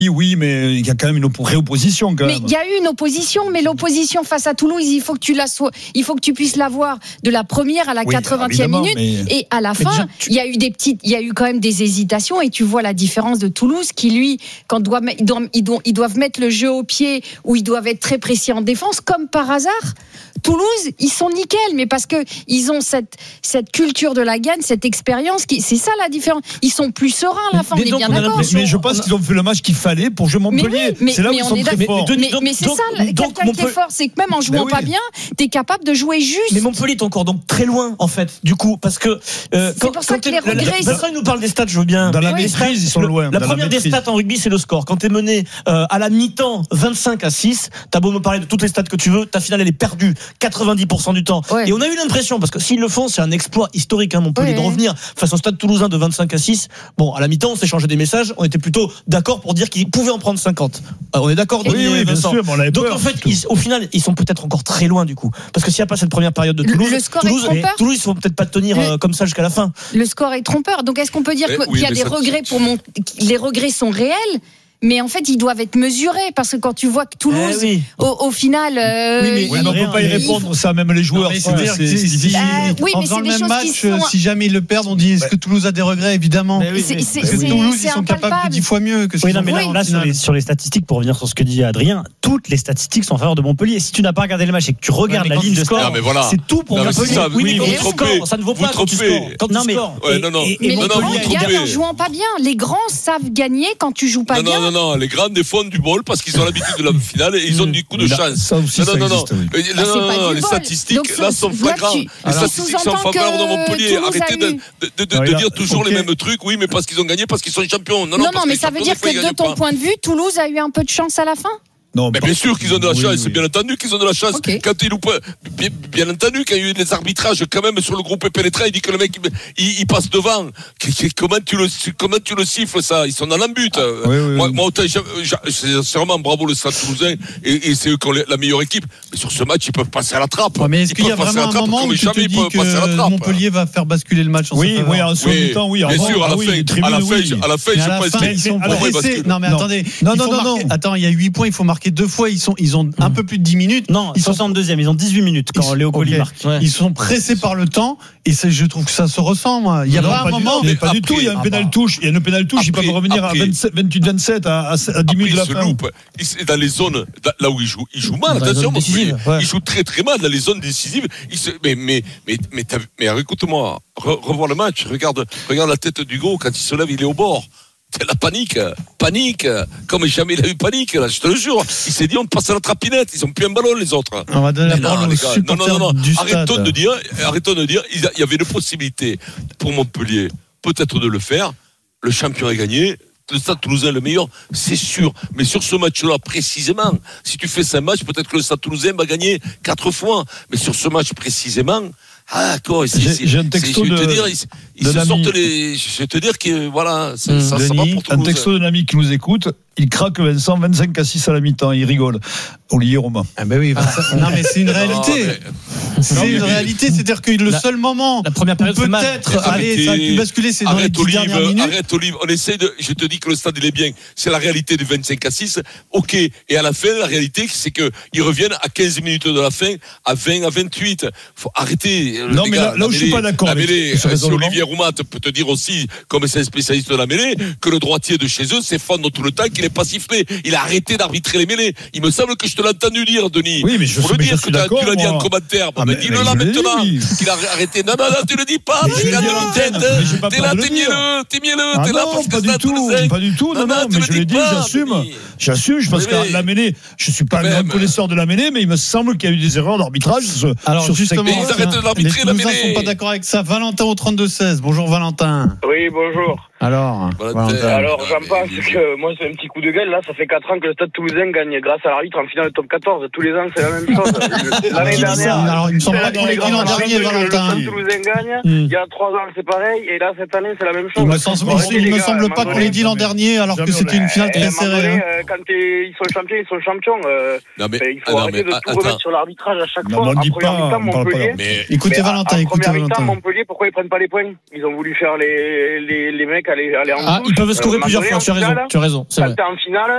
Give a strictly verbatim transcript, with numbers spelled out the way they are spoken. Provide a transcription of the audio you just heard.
Oui, mais il y a quand même une vraie opposition. Quand mais même. il y a eu une opposition, mais l'opposition face à Toulouse, il faut que tu la sois, il faut que tu puisses la voir de la première à la oui, quatre-vingtième minute, mais... et à la fin, déjà, tu... il y a eu des petites, il y a eu quand même des hésitations, et tu vois la différence de Toulouse, qui lui, quand doit, ils doivent, ils doivent, ils doivent mettre le jeu au pied, où ils doivent être très précis en défense, comme par hasard. Toulouse, ils sont nickel, mais parce que ils ont cette cette culture de la gagne, cette expérience, qui, c'est ça la différence. Ils sont plus sereins à la fin, mais on est bien d'accord. Mais, mais je pense a... qu'ils ont fait le match qu'il fallait pour jouer Montpellier. Mais, oui, mais c'est là mais où ils sont très forts. Mais, mais, mais c'est donc, ça, donc, quelqu'un qui est fort, c'est que même en jouant ben oui. pas bien, t'es capable de jouer juste. Mais Montpellier est encore donc très loin, en fait, du coup, parce que euh, c'est quand, pour ça que les regrets. Vincent, il nous parle des stats, je veux bien. Dans la maîtrise, ils sont loin. La première des stats en rugby, c'est le score. Quand t'es mené à la mi-temps vingt-cinq à six, t'as beau me parler de toutes les stats que tu veux, ta finale elle est perdue quatre-vingt-dix pour cent du temps. Ouais. Et on a eu l'impression, parce que s'ils le font, c'est un exploit historique, hein, Montpellier, ouais, de revenir face au Stade Toulousain de vingt-cinq à six. Bon, à la mi-temps, on s'est changé des messages, on était plutôt d'accord pour dire qu'ils pouvaient en prendre cinquante. Alors, on est d'accord, oui, oui, bien sûr, bon, donc peur, en fait, ils, au final, ils sont peut-être encore très loin du coup, parce que s'il n'y a pas cette première période de Toulouse, le, le score Toulouse, est trompeur. Toulouse, ils ne vont peut-être pas tenir le, euh, comme ça jusqu'à la fin. Le score est trompeur. Donc, est-ce qu'on peut dire eh, qu'il oui, y a des regrets pour mon, les regrets sont réels? Mais en fait, ils doivent être mesurés, parce que quand tu vois que Toulouse, eh oui. au, au final, euh, oui, mais, oui, mais on ne peut pas y répondre, faut... ça, même les joueurs. Non, c'est, c'est, c'est, c'est difficile. Euh, oui, en mais faisant c'est le des même choses match, qui sont... si jamais ils le perdent, on dit est-ce que Toulouse a des regrets, évidemment. Mais oui, c'est, parce c'est, que c'est, Toulouse, c'est ils sont capables de dix fois mieux que ce oui, non, mais là, oui. là sur, les, sur les statistiques, pour revenir sur ce que dit Adrien, toutes les statistiques sont en faveur de Montpellier. Si tu n'as pas regardé le match et que tu regardes la ligne de score, c'est tout pour Montpellier. Oui, mais vous trompez. Ça ne vaut pas quand tu scores. Non, mais les grands gagnent en jouant pas bien. Les grands savent gagner quand tu joues pas bien. Non, non, non, les grands défendent du bol parce qu'ils ont l'habitude de la finale et ils ont du coup de chance. Ça aussi, non, ça non, non, existe, oui. non, non, non, non les statistiques donc, là sont flagrants. Les statistiques sont en faveur de Montpellier. Arrêtez de, de, de, de dire toujours okay. les mêmes trucs. Oui, mais parce qu'ils ont gagné, parce qu'ils sont champions. Non, non, non, non mais ça veut dire que de ton point de vue, Toulouse a eu un peu de chance à la fin? Non, mais bien sûr qu'ils ont de la chance, oui, oui. C'est bien entendu qu'ils ont de la chance. Okay. Quand ils loupent, bien, bien entendu, quand il y a eu des arbitrages, quand même, sur le groupe pénétré, il dit que le mec, il, il passe devant. Comment tu le, comment tu le siffles, ça? Ils sont dans l'embut. Ah, oui, oui, moi, oui. moi, autant, c'est vraiment bravo le Stade Toulousain, et, et c'est eux qui ont la meilleure équipe. Mais sur ce match, ils peuvent passer à la trappe. Ouais, mais est-ce ils qu'il y a vraiment un moment où tu te dis que Montpellier va faire basculer le match en oui, oui, en second temps, oui. Bien sûr, à la fin, à la fin, à la fin, je pense qu'ils sont pressés. Non, mais attendez. Non, non, non. Attends, il y a huit points, il faut marquer deux fois, ils sont Ils ont un peu plus de dix minutes. Non, ils sont soixante-deuxième, ils ont dix-huit minutes quand Léo Colli marque. Ouais. Ils sont pressés par le temps et c'est, je trouve que ça se ressent, moi. Il y a non, pas un moment. Mais pas après, du tout, il y a un pénal touche. Il y a une pénal touche, ils peuvent revenir après, à vingt-huit vingt-sept à, à, à dix minutes de la fin. Loupe. Dans les zones, là où ils jouent, ils jouent mal, attention, ouais. Ils jouent très très mal dans les zones décisives. Ils se, mais, mais, mais, mais, mais, mais écoute-moi, re, revoir le match, regarde, regarde la tête d'Hugo, quand il se lève, il est au bord. C'est la panique, panique, comme jamais il a eu panique, là, je te le jure. Il s'est dit, on passe à la trapinette, ils ont plus un ballon, les autres. On va donner la parole aux supporters non, non, non, non. Arrêtons de dire, arrêtons de dire, il y avait une possibilité pour Montpellier, peut-être de le faire. Le champion est gagné. Le Stade Toulousain est le meilleur, c'est sûr. Mais sur ce match-là, précisément, si tu fais cinq matchs, peut-être que le Stade Toulousain va gagner quatre fois. Mais sur ce match précisément, ah d'accord, c'est, j'ai, j'ai un texto c'est, je de, te dire, ils, ils se sortent les, je vais te dire que voilà, ça, mmh, ça, Denis, ça va pour Toulouse. Un texto d'un ami qui nous écoute, il craque Vincent vingt-cinq à six à la mi-temps, il rigole. Olivier Romain. Ah ben oui, Vincent, non mais c'est une réalité. Non, mais, c'est non, une mais, réalité, c'est-à-dire que le la, seul moment la première période peut-être allez, ça a pu basculer, c'est dans les dix dernières minutes. Arrête Olive, on essaie de, je te dis que le stade il est bien, c'est la réalité du vingt-cinq à six. OK, et à la fin la réalité c'est que ils reviennent à quinze minutes de la fin à vingt à vingt-huit. Faut arrêter. Non mais là, là où je suis pas d'accord la mêlée, si Olivier Roumat peut te dire aussi, comme c'est un spécialiste de la mêlée, que le droitier de chez eux s'effondre tout le temps, qu'il n'est pas sifflé. Il a arrêté d'arbitrer les mêlées. Il me semble que je te l'ai entendu dire, Denis. Oui, mais je faut le dire que tu l'as dit en commentaire. Bon, ah, mais, mais dis-le là maintenant. Dit, oui. Qu'il a arrêté. Non, non, non, tu le dis pas. T'es là, t'es là, t'es mielleux, t'es mielleux, ah t'es là parce que pas du tout, pas du tout. Non, non, mais je l'ai dit, j'assume. J'assume. Je pense qu'à la mêlée, je suis pas un grand connaisseur de la mêlée, mais il me semble qu'il y a eu des erreurs d'arbitrage. Alors justement, ils arrêtent d'arbitrer la mêlée. Les Toulousains sont pas d'accord avec ça. Valentin au trente-deux seize. Bonjour Valentin. Oui, bonjour. Alors, Valentin. Alors, j'en pense que moi, c'est un petit coup de gueule. Là, ça fait quatre ans que le Stade Toulousain gagne grâce à l'arbitre en finale de top quatorze. Tous les ans, c'est la même chose. L'année dernière. Alors, il me semble pas qu'on l'ait dit l'an dernier, Valentin. Le Stade Toulousain gagne. Il y a trois ans, c'est pareil. Et là, cette année, c'est la même chose. Il me semble pas qu'on l'ait dit l'an dernier, alors que c'était une finale très serrée. Quand ils sont champions, ils sont champions. Il faut arrêter de tout remettre sur l'arbitrage à chaque fois. En première mi-temps, Montpellier. Écoutez, Valentin, écoutez, Valentin. Montpellier, pourquoi ils prennent pas les points? Ils ont voulu faire les mecs aller, aller en Ah, touche. ils peuvent scorer euh, plusieurs fois, tu as raison, tu as raison, c'est vrai. En finale,